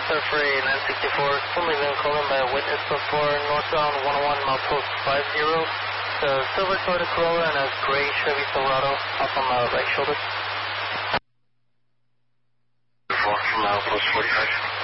sir, for a 964. Only been called in by a witness before northbound 101 milepost 50. The silver Toyota Corolla and a gray Chevy Silverado off on the right shoulder. From milepost 45.